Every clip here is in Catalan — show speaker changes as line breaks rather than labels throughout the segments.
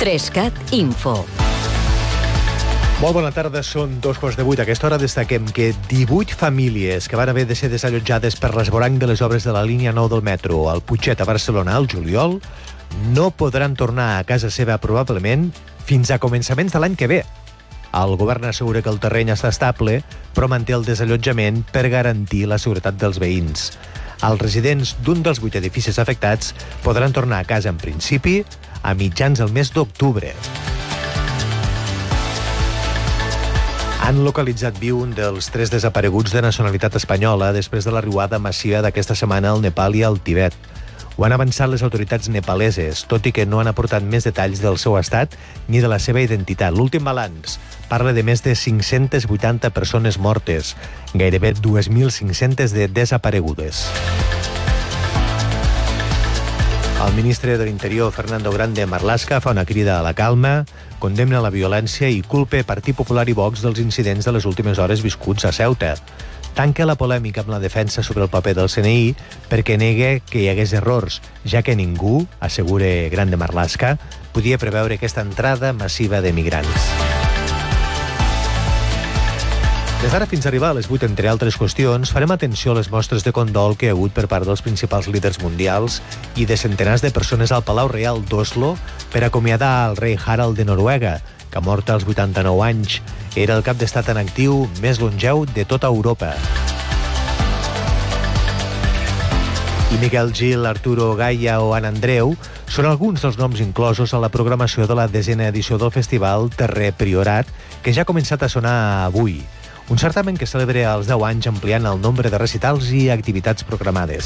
3CAT Info.
Molt bona tarda, són 2:15. A aquesta hora destaquem que 18 famílies que van haver de ser desallotjades per l'esvoranc de les obres de la línia 9 del metro al Putxet a Barcelona al juliol no podran tornar a casa seva probablement fins a començaments de l'any que ve. El govern assegura que el terreny està estable, però manté el desallotjament per garantir la seguretat dels veïns. Els residents d'un dels 8 edificis afectats podran tornar a casa en principi a mitjans del mes d'octubre. Han localitzat viu un dels 3 desapareguts de nacionalitat espanyola després de la riuada massiva d'aquesta setmana al Nepal i al Tibet. Ho han avançat les autoritats nepaleses, tot i que no han aportat més detalls del seu estat ni de la seva identitat. L'últim balanç parla de més de 580 persones mortes, gairebé 2.500 de desaparegudes. El ministre de l'Interior, Fernando Grande Marlaska, fa una crida a la calma, condemna la violència i culpa Partit Popular i Vox dels incidents de les últimes hores viscuts a Ceuta. Tanca la polèmica amb la defensa sobre el paper del CNI perquè nega que hi hagués errors, ja que ningú, assegura Grande Marlaska, podia preveure aquesta entrada massiva de migrants. Des d'ara fins a arribar a les 8, entre altres qüestions, farem atenció a les mostres de condol que hi ha hagut per part dels principals líders mundials i de centenars de persones al Palau Reial d'Oslo per acomiadar el rei Harald de Noruega, que ha mort als 89 anys. Era el cap d'estat en actiu més longeu de tota Europa. I Miquel Gil, Arturo Gaia o Anna Andreu són alguns dels noms inclosos a la programació de la 10a edició del festival Terrer Priorat, que ja ha començat a sonar avui. Un certamen que celebra els 10 anys ampliant el nombre de recitals i activitats programades.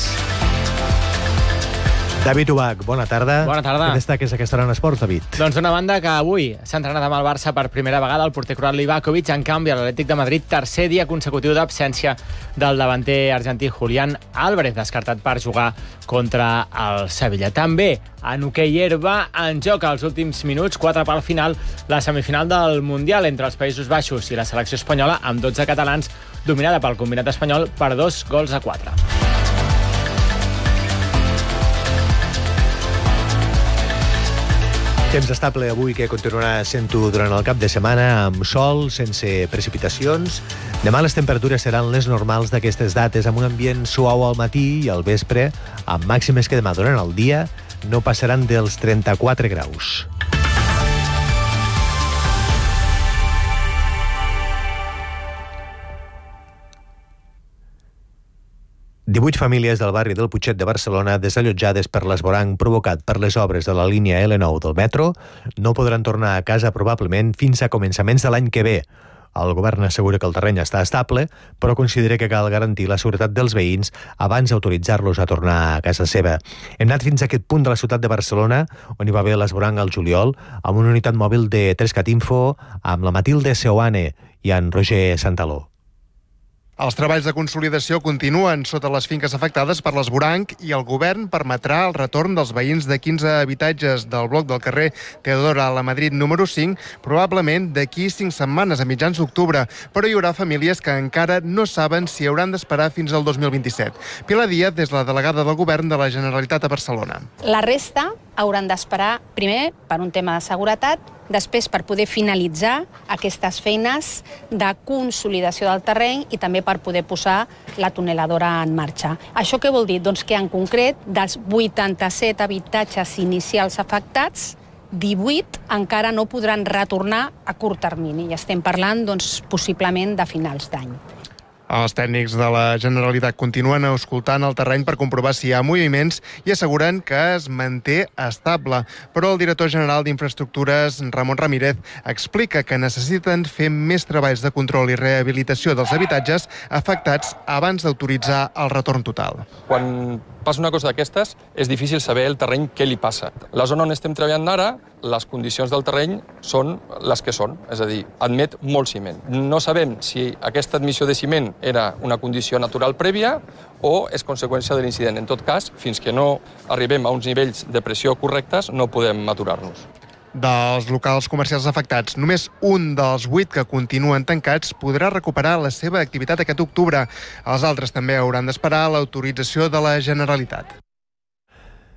David Ubach, bona tarda.
Bona tarda.
Què destaques aquesta hora en esports, David?
Doncs d'una banda que avui s'ha entrenat amb el Barça per primera vegada el porter croat Livakovic. En canvi, a l'Atlètic de Madrid, tercer dia consecutiu d'absència del davanter argentí Julián Álvarez, descartat per jugar contra el Sevilla. També en hoquei herba, en joc als últims minuts, 4 pel final, la semifinal del Mundial entre els Països Baixos i la selecció espanyola, amb 12 catalans, dominada pel combinat espanyol per 2-4.
Temps estable avui que continuarà sent-ho durant el cap de setmana, amb sol, sense precipitacions. Demà les temperatures seran les normals d'aquestes dates, amb un ambient suau al matí i al vespre, amb màximes que demà durant el dia no passaran dels 34 graus. Divuit famílies del barri del Putxet de Barcelona desallotjades per l'esvoranc provocat per les obres de la línia L9 del metro no podran tornar a casa probablement fins a començaments de l'any que ve. El govern assegura que el terreny està estable, però considera que cal garantir la seguretat dels veïns abans d'autoritzar-los a tornar a casa seva. Hem anat fins a aquest punt de la ciutat de Barcelona, on hi va haver l'esvoranc al juliol, amb una unitat mòbil de 3CAT Info, amb la Matilde Seoane i en Roger Santaló.
Els treballs de consolidació continuen sota les finques afectades per l'esvoranc i el govern permetrà el retorn dels veïns de 15 habitatges del bloc del carrer Teodora Lamadrid número 5 probablement d'aquí 5 setmanes, a mitjans d'octubre, però hi haurà famílies que encara no saben si hauran d'esperar fins al 2027. Pilar Díaz és la delegada del govern de la Generalitat a Barcelona.
La resta hauran d'esperar, primer, per un tema de seguretat, després per poder finalitzar aquestes feines de consolidació del terreny i també per poder posar la tuneladora en marxa. Això què vol dir? Doncs que en concret, dels 87 habitatges inicials afectats, 18 encara no podran retornar a curt termini. I estem parlant, doncs, possiblement de finals d'any.
Els tècnics de la Generalitat continuen auscultant el terreny per comprovar si hi ha moviments i asseguren que es manté estable. Però el director general d'Infraestructures, Ramon Ramírez, explica que necessiten fer més treballs de control i rehabilitació dels habitatges afectats abans d'autoritzar el retorn total.
Quan passa una cosa d'aquestes, és difícil saber el terreny què li passa. La zona on estem treballant ara, les condicions del terreny són les que són, és a dir, admet molt ciment. No sabem si aquesta admissió de ciment era una condició natural prèvia o és conseqüència de l'incident. En tot cas, fins que no arribem a uns nivells de pressió correctes, no podem aturar-nos.
Dels locals comercials afectats, només un dels 8 que continuen tancats podrà recuperar la seva activitat aquest octubre. Els altres també hauran d'esperar l'autorització de la Generalitat.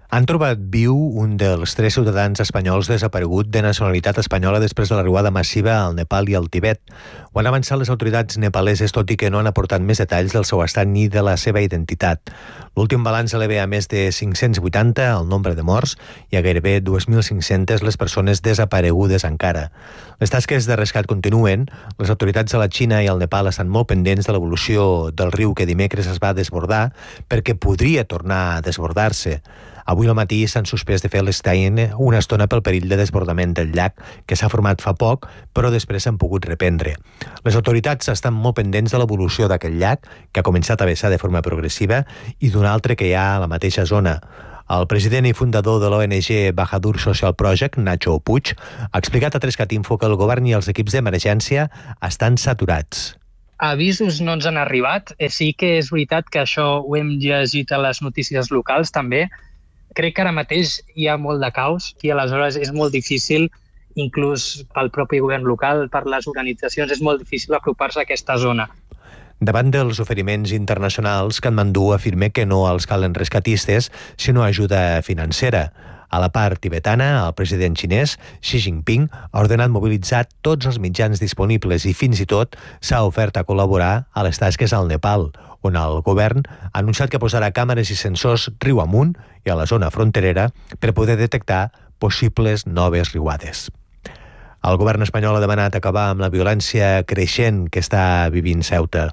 Han trobat viu un dels 3 ciutadans espanyols desaparegut de nacionalitat espanyola després de l'arribada massiva al Nepal i al Tibet. Ho han avançat les autoritats nepaleses, tot i que no han aportat més detalls del seu estat ni de la seva identitat. L'últim balanç eleva a més de 580 el nombre de morts i a gairebé 2.500 les persones desaparegudes encara. Les tasques de rescat continuen. Les autoritats de la Xina i el Nepal estan molt pendents de l'evolució del riu que dimecres es va desbordar perquè podria tornar a desbordar-se. Avui al matí s'han suspès de fer l'Stein una estona pel perill de desbordament del llac, que s'ha format fa poc, però després s'han pogut reprendre. Les autoritats estan molt pendents de l'evolució d'aquest llac, que ha començat a vessar de forma progressiva, i d'un altre que hi ha a la mateixa zona. El president i fundador de l'ONG Bahadur Social Project, Nacho Puig, ha explicat a 3cat Info que el govern i els equips d'emergència estan saturats.
Avisos no ens han arribat. Sí que és veritat que això ho hem llegit a les notícies locals també. Crec que ara mateix hi ha molt de caos i aleshores és molt difícil, inclús pel propi govern local, per les organitzacions, és molt difícil apropar-se a aquesta zona.
Davant dels oferiments internacionals, Katmandú afirma que no els calen rescatistes, sinó ajuda financera. A la part tibetana, el president xinès, Xi Jinping, ha ordenat mobilitzar tots els mitjans disponibles i fins i tot s'ha ofert a col·laborar a les tasques al Nepal, on el govern ha anunciat que posarà càmeres i sensors riu amunt i a la zona fronterera per poder detectar possibles noves riuades. El govern espanyol ha demanat acabar amb la violència creixent que està vivint Ceuta.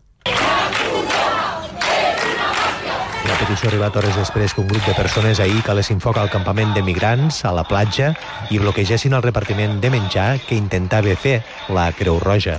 La petició ha arribat hores després que un grup de persones ahir calessin foc al campament de migrants a la platja i bloquegessin el repartiment de menjar que intentava fer la Creu Roja.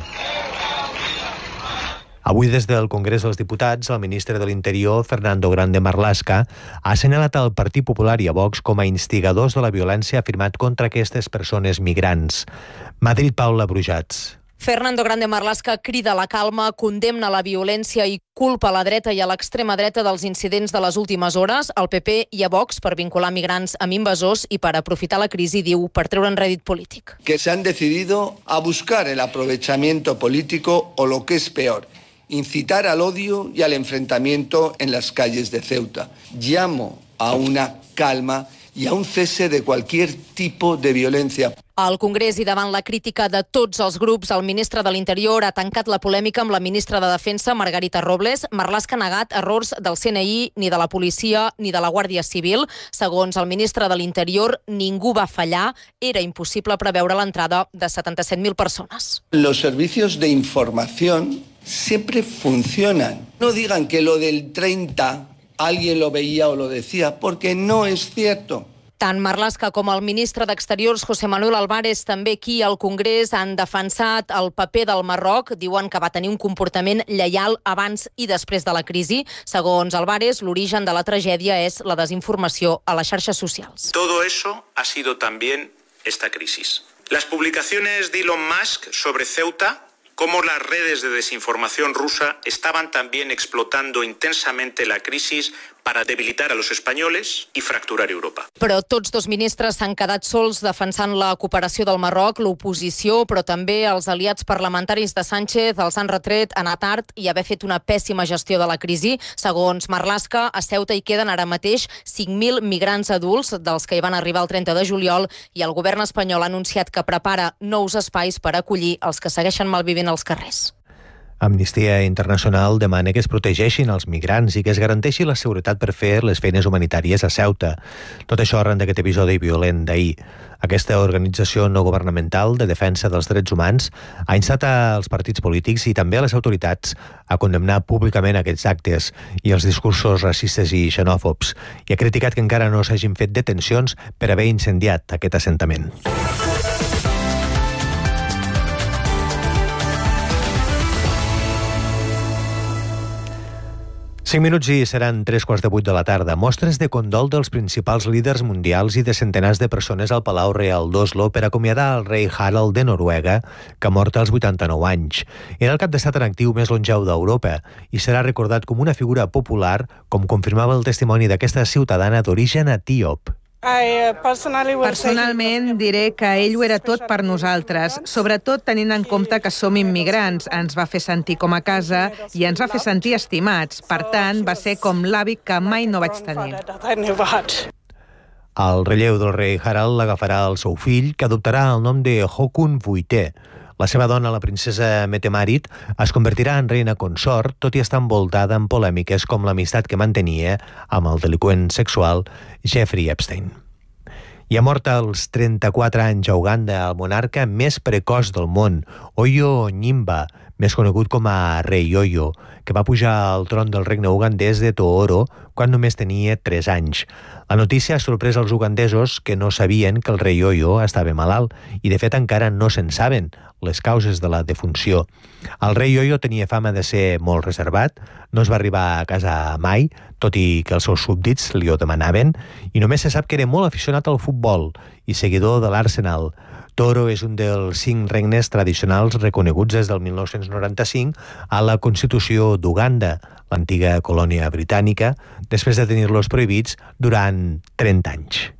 Avui, des del Congrés dels Diputats, el ministre de l'Interior, Fernando Grande Marlaska, ha assenyalat al Partit Popular i a Vox com a instigadors de la violència afirmat contra aquestes persones migrants. Madrid, Paula Brujats.
Fernando Grande Marlaska crida a la calma, condemna la violència i culpa a la dreta i a l'extrema dreta dels incidents de les últimes hores, al PP i a Vox per vincular migrants amb invasors i per aprofitar la crisi, diu, per treure'n rèdit polític.
Que se han decidido a buscar el aprovechamiento político o lo que es peor, incitar al odio y al enfrentamiento en las calles de Ceuta. Llamo a una calma y a un cese de cualquier tipo de violencia.
Al Congrés i davant la crítica de tots els grups, el ministre de l'Interior ha tancat la polèmica amb la ministra de Defensa, Margarita Robles. Marlaska ha negat errors del CNI, ni de la policia, ni de la Guàrdia Civil. Segons el ministre de l'Interior, ningú va fallar. Era impossible preveure l'entrada de 77.000 persones.
Los servicios de información siempre funcionan. No digan que lo del 30 alguien lo veía o lo decía, porque no es cierto.
Tant Marlaska com el ministre d'Exteriors, José Manuel Álvarez, també aquí al Congrés han defensat el paper del Marroc. Diuen que va tenir un comportament lleial abans i després de la crisi. Segons Álvarez, l'origen de la tragèdia és la desinformació a les xarxes socials.
Todo eso ha sido también esta crisis. Las publicaciones de Elon Musk sobre Ceuta, cómo las redes de desinformación rusa estaban también explotando intensamente la crisis para debilitar a los españoles y fracturar Europa.
Però tots dos ministres s'han quedat sols defensant la cooperació del Marroc, l'oposició, però també els aliats parlamentaris de Sánchez els han retret anar tard i haver fet una pèssima gestió de la crisi. Segons Marlaska, a Ceuta hi queden ara mateix 5.000 migrants adults, dels que hi van arribar el 30 de juliol, i el govern espanyol ha anunciat que prepara nous espais per acollir els que segueixen malvivint als carrers.
Amnistia Internacional demana que es protegeixin els migrants i que es garanteixi la seguretat per fer les feines humanitàries a Ceuta. Tot això arran d'aquest episodi violent d'ahir. Aquesta organització no governamental de defensa dels drets humans ha instat als partits polítics i també a les autoritats a condemnar públicament aquests actes i els discursos racistes i xenòfobs, i ha criticat que encara no s'hagin fet detencions per haver incendiat aquest assentament. 5 minuts i seran 7:45 de la tarda. Mostres de condol dels principals líders mundials i de centenars de persones al Palau Real d'Oslo per acomiadar el rei Harald de Noruega, que ha mort als 89 anys. Era el cap d'estat en actiu més longeu d'Europa i serà recordat com una figura popular, com confirmava el testimoni d'aquesta ciutadana d'origen etíop.
Personalment diré que ell ho era tot per nosaltres, sobretot tenint en compte que som immigrants. Ens va fer sentir com a casa i ens va fer sentir estimats. Per tant, va ser com l'avi que mai no vaig tenir.
El relleu del rei Harald l'agafarà el seu fill, que adoptarà el nom de Håkon VIII. La seva dona, la princesa Mette-Marit, es convertirà en reina consort, tot i estar envoltada en polèmiques com l'amistat que mantenia amb el delinqüent sexual Jeffrey Epstein. I ha mort als 34 anys a Uganda el monarca més precoç del món, Oyo Nyimba, més conegut com a rei Oyo, que va pujar al tron del regne ugandès de Tooro quan només tenia 3 anys. La notícia ha sorprès els ugandesos, que no sabien que el rei Oyo estava malalt i, de fet, encara no se'n saben les causes de la defunció. El rei Oyo tenia fama de ser molt reservat, no es va arribar a casa mai, tot i que els seus súbdits li ho demanaven, i només se sap que era molt aficionat al futbol i seguidor de l'Arsenal. Tooro és un dels 5 regnes tradicionals reconeguts des del 1995 a la Constitució d'Uganda, l'antiga colònia britànica, després de tenir-los prohibits durant 30 anys.